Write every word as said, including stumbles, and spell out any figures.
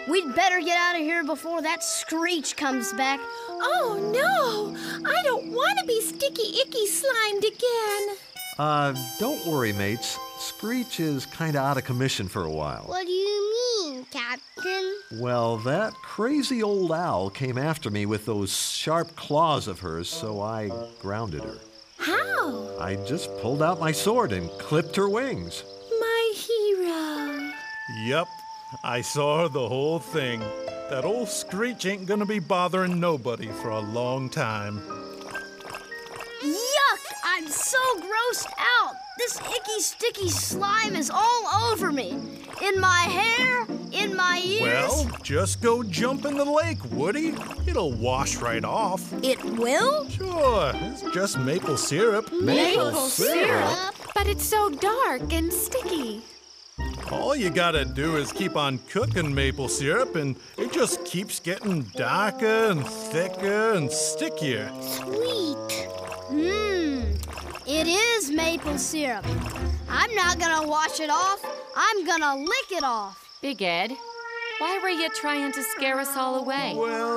We'd better get out of here before that Screech comes back. Oh, no! I don't want to be sticky, icky slimed again. Uh, don't worry, mates. Screech is kinda out of commission for a while. What do you mean, Captain? Well, that crazy old owl came after me with those sharp claws of hers, so I grounded her. How? I just pulled out my sword and clipped her wings. My hero. Yep, I saw the whole thing. That old Screech ain't gonna be bothering nobody for a long time. Yuck! I'm so grossed out. This icky, sticky slime is all over me. In my hair, in my ears. Well, just go jump in the lake, Woody. It'll wash right off. It will? Sure, it's just maple syrup. Maple syrup? But it's so dark and sticky. All you gotta do is keep on cooking maple syrup, and it just keeps getting darker and thicker and stickier. Sweet. Mmm, it is maple syrup. I'm not gonna wash it off. I'm gonna lick it off. Big Ed, why were you trying to scare us all away? Well,